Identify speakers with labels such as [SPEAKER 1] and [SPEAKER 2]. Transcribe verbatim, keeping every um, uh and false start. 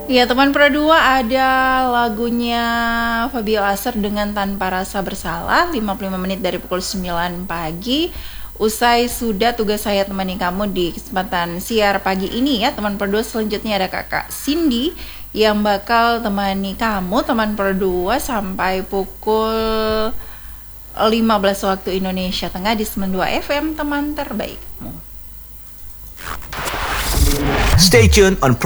[SPEAKER 1] Ya teman Pro dua ada lagunya Fabio Aser dengan Tanpa Rasa Bersalah, lima puluh lima menit dari pukul sembilan pagi. Usai sudah tugas saya temani kamu di kesempatan siar pagi ini ya teman Pro dua. Selanjutnya ada kakak Cindy yang bakal temani kamu teman Pro dua sampai pukul lima belas waktu Indonesia Tengah di sembilan puluh dua F M, teman terbaikmu.
[SPEAKER 2] Stay tuned on Pro